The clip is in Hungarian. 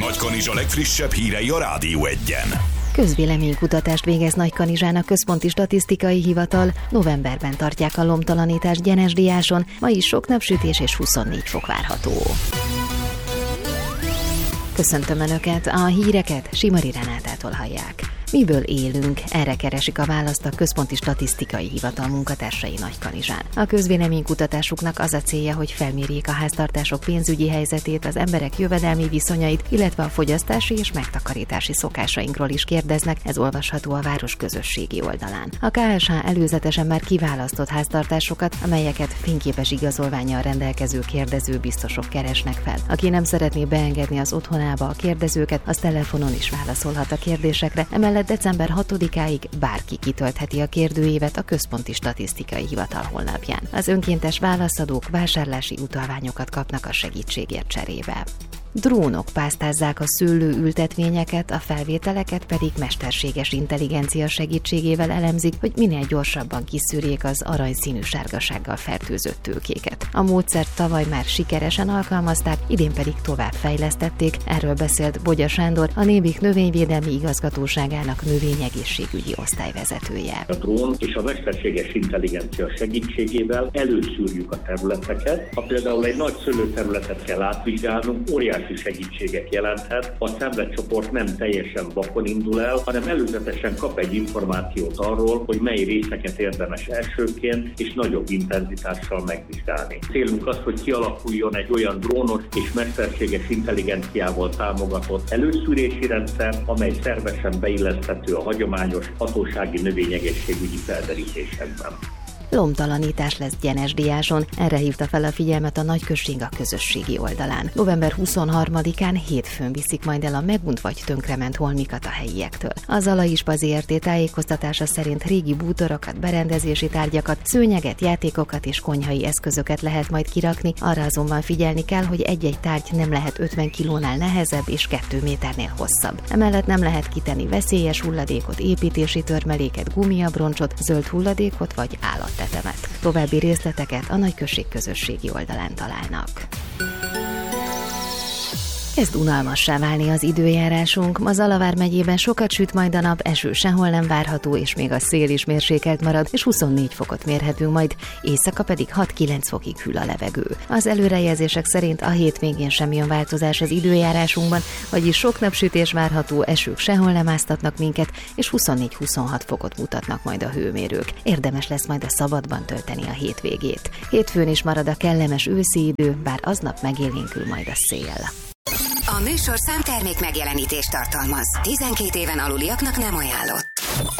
Nagykanizsa legfrissebb hírei a Rádió Egyen. Közvéleménykutatást végez Nagykanizsán a Központi Statisztikai Hivatal. Novemberben tartják a lomtalanítást Gyenesdiáson, ma is sok napsütés és 24 fok várható. Köszöntöm Önöket, a híreket Simari Renátától hallják. Miből élünk? Erre keresik a választ a Központi Statisztikai Hivatal munkatársai Nagykanizsán. A közvéleménykutatásuknak az a célja, hogy felmérjék a háztartások pénzügyi helyzetét, az emberek jövedelmi viszonyait, illetve a fogyasztási és megtakarítási szokásainkról is kérdeznek, ez olvasható a város közösségi oldalán. A KSH előzetesen már kiválasztott háztartásokat, amelyeket fényképes igazolvánnyal rendelkező kérdezőbiztosok keresnek fel. Aki nem szeretné beengedni az otthonába a kérdezőket, az telefonon is válaszolhat a kérdésekre. Emellett december 6-áig bárki kitöltheti a kérdőívet a Központi Statisztikai Hivatal honlapján. Az önkéntes válaszadók vásárlási utalványokat kapnak a segítségért cserébe. Drónok pásztázzák a szőlőültetvényeket, a felvételeket pedig mesterséges intelligencia segítségével elemzik, hogy minél gyorsabban kiszűrjék az aranyszínű sárgasággal fertőzött tőkéket. A módszert tavaly már sikeresen alkalmazták, idén pedig tovább fejlesztették, erről beszélt Bogya Sándor, a Nébik Növényvédelmi Igazgatóságának növényegészségügyi osztályvezetője. A drón és a mesterséges intelligencia segítségével előszűrjük a területeket. Ha például egy nagy szőlőterületet kell átvizsgálnunk, óriási segítséget jelenthet, a szemletcsoport nem teljesen vakon indul el, hanem előzetesen kap egy információt arról, hogy mely részeket érdemes elsőként és nagyobb intenzitással megvizsgálni. Célunk az, hogy kialakuljon egy olyan drónos és mesterséges intelligenciával támogatott előszűrési rendszer, amely szervesen beilleszthető a hagyományos hatósági növényegészségügyi felderítésekben. Lomtalanítás lesz Gyenesdiáson, erre hívta fel a figyelmet a nagyközség a közösségi oldalán. November 23-án hétfőn viszik majd el a megunt vagy tönkrement holmikat a helyiektől. A Zalaispa Zrt. Tájékoztatása szerint régi bútorokat, berendezési tárgyakat, szőnyeget, játékokat és konyhai eszközöket lehet majd kirakni, arra azonban figyelni kell, hogy egy-egy tárgy nem lehet 50 kilónál nehezebb és 2 méternél hosszabb. Emellett nem lehet kitenni veszélyes hulladékot, építési törmeléket, gumiabroncsot, zöld hulladékot vagy állat. További részleteket a nagyközség közösségi oldalán találnak. Kezd unalmassá válni az időjárásunk. Ma Zalavár megyében sokat süt majd a nap, eső sehol nem várható, és még a szél is mérsékelt marad, és 24 fokot mérhetünk majd, éjszaka pedig 6-9 fokig hűl a levegő. Az előrejelzések szerint a hétvégén sem jön változás az időjárásunkban, vagyis sok napsütés várható, esők sehol nem áztatnak minket, és 24-26 fokot mutatnak majd a hőmérők. Érdemes lesz majd a szabadban tölteni a hétvégét. Hétfőn is marad a kellemes őszi idő, bár aznap megélénkül majd a szél. A műsorszám termék megjelenítést tartalmaz. 12 éven aluliaknak nem ajánlott.